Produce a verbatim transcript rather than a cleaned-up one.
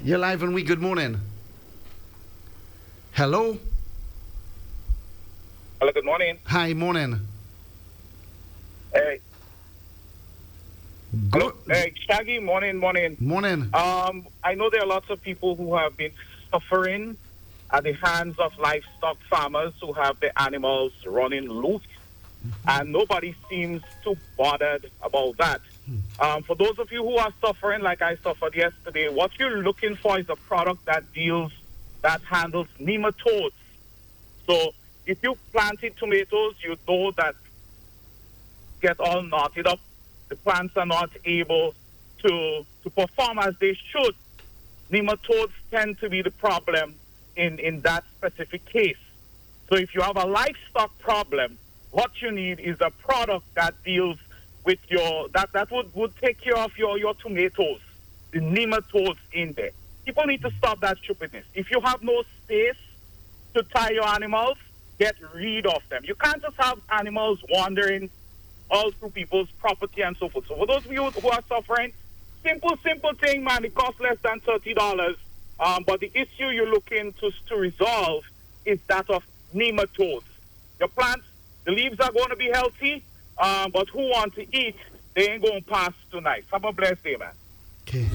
You're live and we. Good morning. Hello. Hello, good morning. Hi, morning. Hey, hello, Go. hey, Shaggy, morning, morning. Morning. Um, I know there are lots of people who have been suffering at the hands of livestock farmers who have their animals running loose, and nobody seems too bothered about that. Um, for those of you who are suffering like I suffered yesterday, what you're looking for is a product that deals, that handles nematodes. So if you planted tomatoes, you know that get all knotted up. The plants are not able to to perform as they should. Nematodes tend to be the problem in, in that specific case. So if you have a livestock problem, what you need is a product that deals with your that, that would, would take care of your, your tomatoes, the nematodes in there. People need to stop that stupidness. If you have no space to tie your animals, get rid of them. You can't just have animals wandering all through people's property and so forth. So for those of you who are suffering, simple, simple thing, man, it costs less than thirty dollars. Um, but the issue you're looking to, to resolve is that of nematodes. Your plants, the leaves are going to be healthy, um, but who want to eat, they ain't going to pass tonight. Have a blessed day, man.